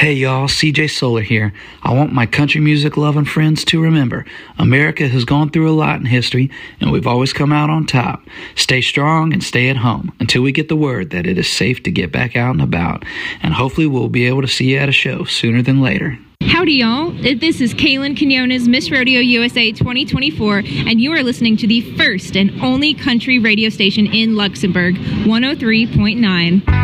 Hey y'all, CJ Solar here. I want my country music loving friends to remember, America has gone through a lot in history and we've always come out on top. Stay strong and stay at home until we get the word that it is safe to get back out and about. And hopefully we'll be able to see you at a show sooner than later. Howdy y'all, this is Kaylin Quinones, Miss Rodeo USA 2024, and you are listening to the first and only country radio station in Luxembourg, 103.9.